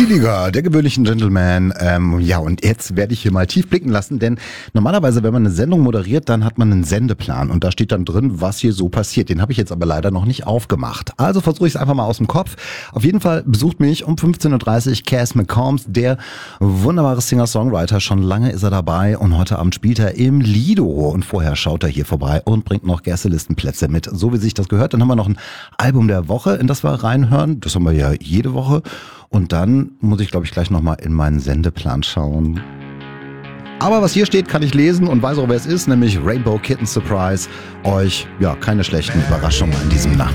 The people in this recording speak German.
Seliger, der gewöhnlichen Gentleman. Ja, und jetzt werde ich hier mal tief blicken lassen, denn normalerweise, wenn man eine Sendung moderiert, dann hat man einen Sendeplan und da steht dann drin, was hier so passiert. Den habe ich jetzt aber leider noch nicht aufgemacht. Also versuche ich es einfach mal aus dem Kopf. Auf jeden Fall besucht mich um 15.30 Uhr Cass McCombs, der wunderbare Singer-Songwriter. Schon lange ist er dabei und heute Abend spielt er im Lido. Und vorher schaut er hier vorbei und bringt noch Gästelistenplätze mit, so wie sich das gehört. Dann haben wir noch ein Album der Woche, in das wir reinhören. Das haben wir ja jede Woche. Und dann muss ich, glaube ich, gleich nochmal in meinen Sendeplan schauen. Aber was hier steht, kann ich lesen und weiß auch, wer es ist, nämlich Rainbow Kitten Surprise. Euch, ja, keine schlechten Überraschungen in diesem Nacht.